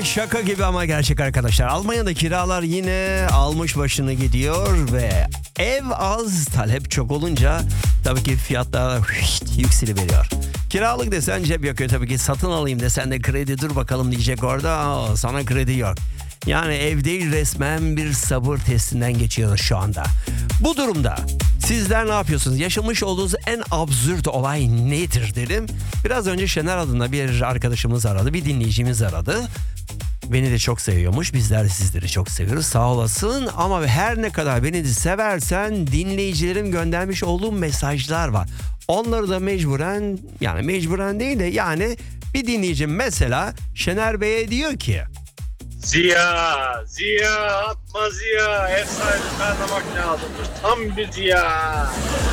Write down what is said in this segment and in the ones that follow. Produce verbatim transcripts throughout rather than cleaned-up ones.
Evet, şaka gibi ama gerçek arkadaşlar. Almanya'da kiralar yine almış başını gidiyor ve ev az, talep çok olunca tabii ki fiyatlar yükseliveriyor. Kiralık desen cep yakıyor tabii ki, satın alayım desen de kredi dur bakalım diyecek orada. Aa, sana kredi yok. Yani ev değil, resmen bir sabır testinden geçiyoruz şu anda. Bu durumda sizler ne yapıyorsunuz? Yaşamış olduğunuz en absürt olay nedir dedim. Biraz önce Şener adında bir arkadaşımız aradı, bir dinleyicimiz aradı. Beni de çok seviyormuş. Bizler de sizleri çok seviyoruz. Sağ olasın. Ama her ne kadar beni de seversen dinleyicilerim göndermiş olduğum mesajlar var. Onları da mecburen, yani mecburen değil de yani bir dinleyicim mesela Şener Bey'e diyor ki: Ziya, Ziya, atma Ziya. Ev sahibi tanımak lazımdır. Tam bir Ziya.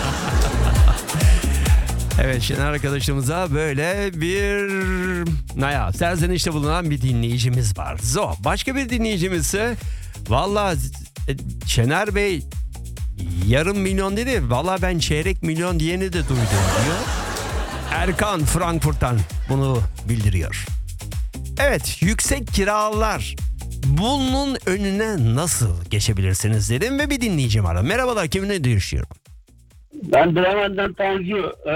Evet, Şener arkadaşımıza böyle bir naya serzenişte bulunan bir dinleyicimiz var. Zo. Başka bir dinleyicimiz ise valla Şener Bey yarım milyon dedi. Valla ben çeyrek milyon diyeni de duydum diyor. Erkan Frankfurt'tan bunu bildiriyor. Evet, yüksek kiralar. Bunun önüne nasıl geçebilirsiniz dedim ve bir dinleyicim var. Merhabalar, kiminle görüşüyorum? Ben Bremen'den Tanju. Ee,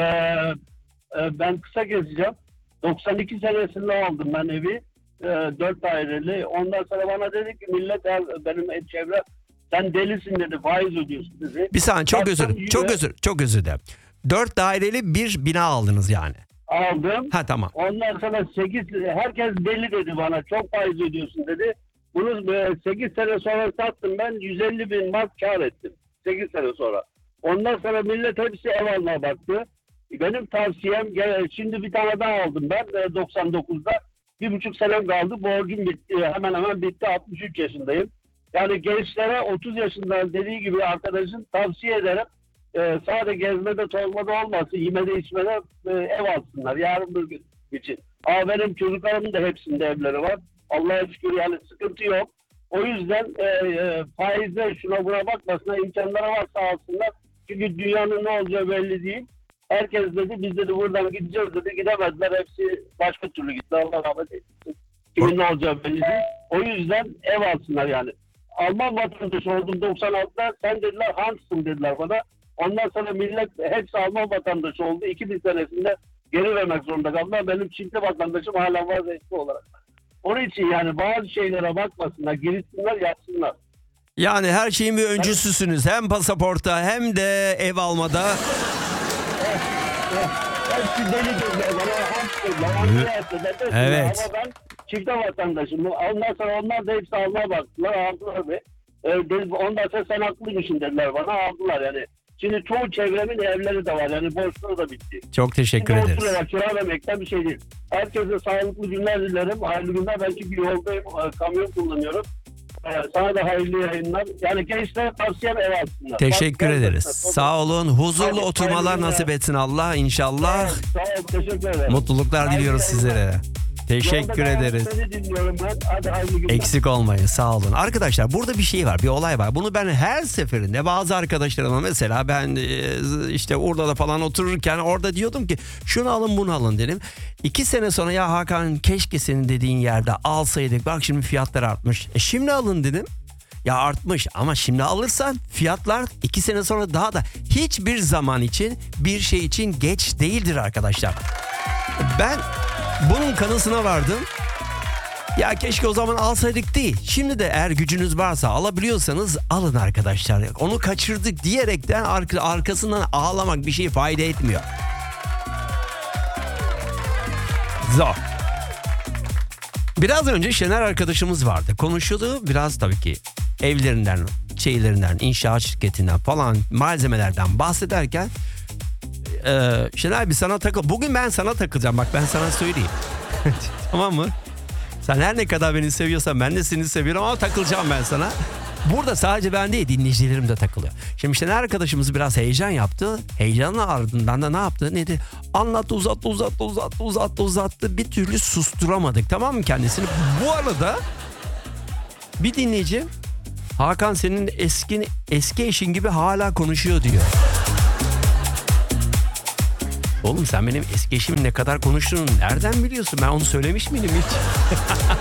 e, ben kısa gezeceğim. doksan iki senesinde aldım ben evi. Ee, dört daireli. Ondan sonra bana dedi ki millet, benim çevrem, sen delisin dedi, faiz ödüyorsun dedi. Bir saniye, çok Baktım, özür çok özür çok özür dilerim. Dört daireli bir bina aldınız yani. aldım. Ha, tamam. Ondan sonra sekiz, herkes deli dedi bana, çok faiz ödüyorsun dedi. Bunu sekiz sene sonra sattım, ben yüz elli bin mark kar ettim. sekiz sene sonra. Ondan sonra millet hepsi ev almaya baktı. Benim tavsiyem, şimdi bir tane daha aldım ben doksan dokuzda. Bir buçuk senem kaldı, borcum bitti, hemen hemen bitti, altmış üç yaşındayım. Yani gençlere otuz yaşında dediği gibi arkadaşın tavsiye ederim. Ee, sadece gezmede tozmada olmasın, yemede içmede e, ev alsınlar yarın bir gün için. Aa, benim çocuklarımın da hepsinde evleri var. Allah'a şükür, yani sıkıntı yok. O yüzden e, e, faizle şuna buna bakmasınlar, imkanları varsa alsınlar. Çünkü dünyanın ne olacağı belli değil. Herkes dedi, biz dedi buradan gideceğiz dedi, gidemediler. Hepsi başka türlü gitti. Allah rahmet eylesin. Kimin ne olacağı belli değil. O yüzden ev alsınlar yani. Alman vatandaşı oldum doksan altıda. Sen dediler Hans'sın dediler bana. Ondan sonra millet hepsi Alman vatandaşı oldu. iki bin senesinde geri vermek zorunda kaldılar. Benim Çinli vatandaşım hala var resmi olarak. Onun için yani bazı şeylere bakmasınlar, girişsinler, yapsınlar. Yani her şeyin bir öncüsüsünüz. Hem pasaporta hem de ev almada. Hepsi deli dediler bana. Evet. Ama ben çifte vatandaşım. Ondan sonra onlar da hepsi almaya baktılar. Aldılar ve e, ondan sonra sen haklıymışsın dediler bana. Aldılar yani. Şimdi çoğu çevremin evleri de var. Yani borçları da bitti. Çok teşekkür Şimdi ederiz. oturuyorlar, kira vermekten bir şey değil. Herkese sağlıklı günler dilerim. Hayırlı günler. Belki bir yoldayım. Kamyon kullanıyorum. Sana da hayırlı yayınlar. Yani gençlere tavsiyem ev alsınlar. Teşekkür Bak, ederiz. ben- Sağ olun. Huzurlu Hayırlı- oturmalar hayırlı nasip günler. etsin Allah inşallah. Evet, sağ ol, teşekkür ederim. Mutluluklar Hayırlı diliyoruz yayınlar. sizlere. Teşekkür Yolda ederiz. Seni dinliyorum ben. Hadi hayırlı günler. Eksik olmayın, sağ olun. Arkadaşlar burada bir şey var, bir olay var. Bunu ben her seferinde bazı arkadaşlarıma, mesela ben e, işte orada da falan otururken orada diyordum ki şunu alın bunu alın dedim. İki sene sonra ya Hakan keşke senin dediğin yerde alsaydık, bak şimdi fiyatlar artmış. E şimdi alın dedim. Ya artmış ama şimdi alırsan fiyatlar iki sene sonra daha da, hiçbir zaman için bir şey için geç değildir arkadaşlar. Ben bunun kanısına vardım. Ya keşke o zaman alsaydık değil. Şimdi de eğer gücünüz varsa, alabiliyorsanız alın arkadaşlar. Onu kaçırdık diyerekten arka, arkasından ağlamak bir şey fayda etmiyor. Zor. Biraz önce Şener arkadaşımız vardı. Konuşuyordu biraz tabii ki evlerinden, şeylerinden, inşaat şirketinden falan, malzemelerden bahsederken e, Şener bir sana takıl. Bugün ben sana takılacağım, bak ben sana söyleyeyim. Tamam mı? Sen her ne kadar beni seviyorsan ben de seni seviyorum ama takılacağım ben sana. Burada sadece ben değil, dinleyicilerim de takılıyor. Şimdi Şener arkadaşımız biraz heyecan yaptı. Heyecanın ardından da ne yaptı? Neydi? Anlattı, uzattı, uzattı, uzattı, uzattı, uzattı. Bir türlü susturamadık, tamam mı kendisini? Bu arada bir dinleyici Hakan senin eski eski eşin gibi hala konuşuyor diyor. Oğlum sen benim eski eşimin ne kadar konuştuğunu nereden biliyorsun? Ben onu söylemiş miydim hiç?